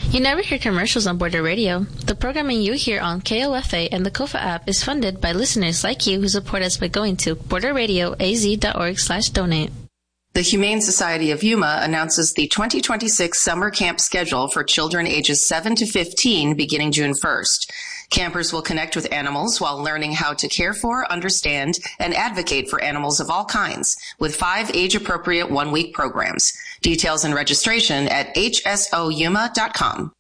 You never hear commercials on Border Radio. The programming you hear on KOFA and the KOFA app is funded by listeners like you who support us by going to borderradioaz.org/donate. The Humane Society of Yuma announces the 2026 summer camp schedule for children ages 7 to 15 beginning June 1st. Campers will connect with animals while learning how to care for, understand, and advocate for animals of all kinds with 5 age-appropriate one-week programs. Details and registration at hsoyuma.com.